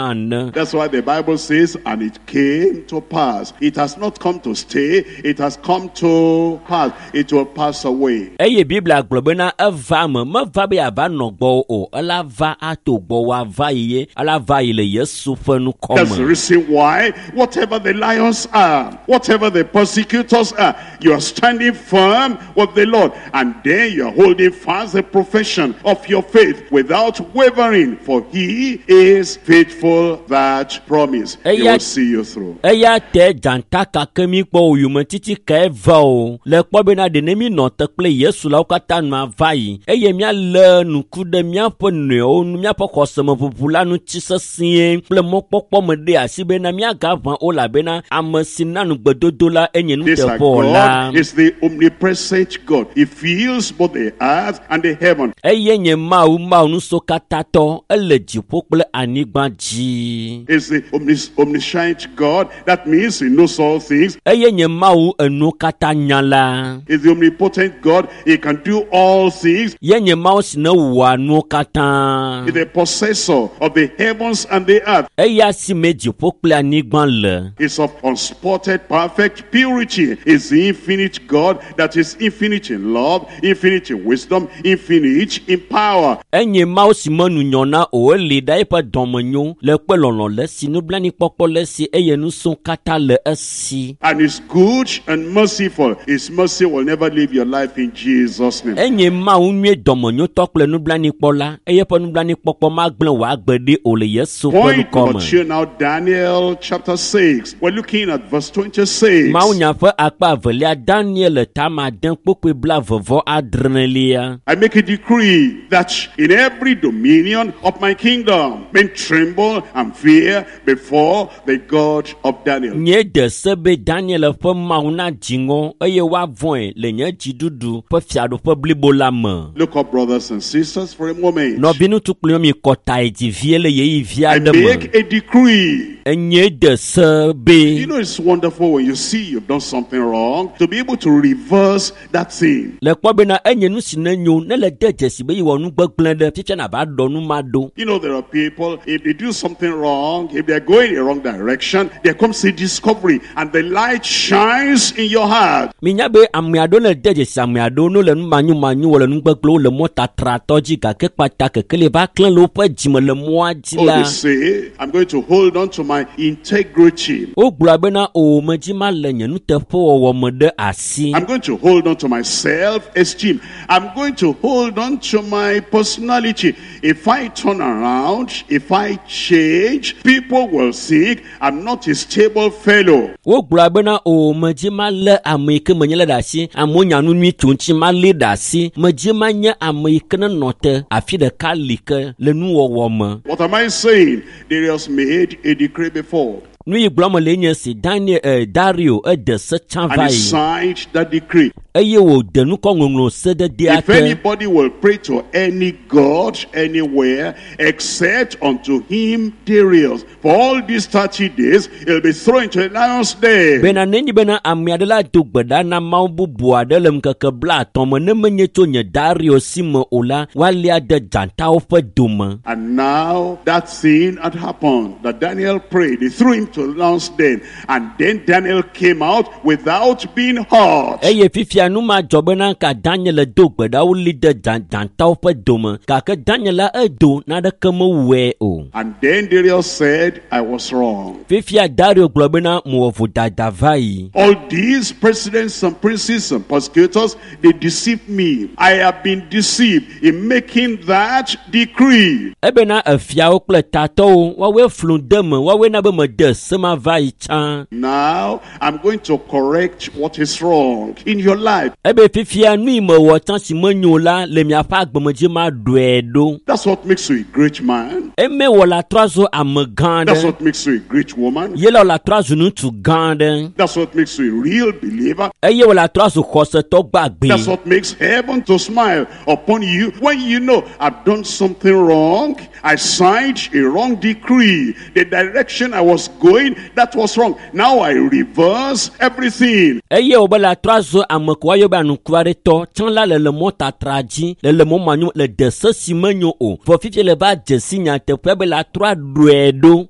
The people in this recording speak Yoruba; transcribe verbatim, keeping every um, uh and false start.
That's why the Bible says, and it came to pass. It has not come to stay, it has come to pass. It will pass away. Eye Biblia globena ava me me va be ava no gbo o ala va ato gbo wa va ye ala va ile Yesu fe nu come. That's the reason why whatever the lions are, whatever the persecutors are, you are standing firm with the Lord, and then you are holding fast the profession of your faith without wavering, for he is faithful that promise. He will see you through. Eya te janta ka kemi po yume titi ka eva o le kpo be na de nemi no te kple Yesu la okata na vai eye mia le nuku de mia po ne o mia po kosemo popula nu tisesie ple mo pokpo me de asibe na mia gavan o la be na amasina nu gbedodo la enye nu te po la. Is the omnipresent God. He fills both the earth and the heaven. Eye nye ma u ma nu so katato ele jipo ple anigba ji. Is the omnis omniscient God. That means he knows all things. Eye nye ma u enu kata nyala. Is the omnipotent God. He can do all things. Ye nye ma u sine wa nu kata. Is the possessor of the heavens and the earth. Eye si me jipo ple anigba le. Is of unspotted perfect purity. Is the infinite God that is infinite in love, infinite in wisdom, infinite in power. Enye ma o si manu nyona o le da ipa domonyo le pelolo le si no blani popo le si eye nu son kata le esi. And is good and merciful. His mercy will never leave your life in Jesus' name. Enye ma o nwe domonyo tokle nu blani pola eye po nu blani popo ma gblon wa gbede o le Yesu pelu come. Point number now, Daniel chapter six. We're looking at verse twenty-six. Ma o nya fa akpa velia Daniel tama den pokwe bla vovo adrenelia. I make a decree that in every dominion of my kingdom men tremble and fear before the God of Daniel. Nye de sebe Daniel fa mauna jingo eye wa voin le nye jidudu pa fiado pa blibo la me. Look up, brothers and sisters, for a moment. No binu tukle mi kota eti viele ye via I de make a decree. Nye de sebe. You know, it's wonderful when you see you've done something wrong to be able to reverse that thing. Le kwa be na enye nu sinenyo ne le deje sibe yi wonu gbegble de fiche na ba do nu mado. You know, there are people, if they do something wrong, if they're going in the wrong direction, there comes a discovery and the light shines in your heart. Minya be amiado le deje samiado no le nu manyu manyu wala nu gbegble le mota tratoji ka ke pata ke kele ba klan lo pa jime le moa ji Oh, la. they say, I'm going to hold on to my integrity. O gbla be na o majima le nye nu te po wo mo de asi. I'm going to hold on to my self-esteem. I'm going to hold on to my personality. If I turn around, if I change, people will think I'm not a stable fellow. O gbla be na o majima le amike menyele da si amonya nu nwi tunchi ma le da si majima nya amike na note afi de kalike le nu wo wo mo. What am I saying? Darius made a decree before. Nui gloma lenye si Daniel eh, Dario e de se And he chanvai. signed that decree. Eye wo de nu kongonglo se de If diate. anybody will pray to any god anywhere except unto him Darius, for all these thirty days he'll be thrown into the lion's den. Bena nenyi bena amiadela dugbeda na maumbu buadele mkeke bla tomo ne menye to nye Dario simo ola walia de janta ofe dume. And now that thing had happened that Daniel prayed. They threw him to the lion's den, and then Daniel came out without being hurt. Eye fifia numa jobena ka Daniel dugbeda uli de janta ofe dume. Kake Daniel edo na de kemo we o. And then Darius said, I was wrong. Fifia Dario globena muovu dadavai. All these presidents and princes and persecutors, they deceived me. I have been deceived in making that decree. Ebe na afia okle tato wawe flundeme wawe na be me de sema vai chan. Now I'm going to correct what is wrong in your life. Ebe fifia nui me wotan si menyola le mi afa agbemeje ma duedo. That's what makes you a great man. Eme wala trazo amegande. That's what makes you a great woman. Yela wala trazo nu tu gande. That's what makes you a real believer. Eye wala trazo khose to gbagbe. That's what makes heaven to smile upon you when you know I've done something wrong. I signed a wrong decree. The direction I was going, that was wrong. Now I reverse everything. Eye obala trazo amekwa yoba nu kware to chanla le le mota traji le le mo manyo le de se si menyo o. Fo fifie le ba jesi nya te pe be la trois duedo.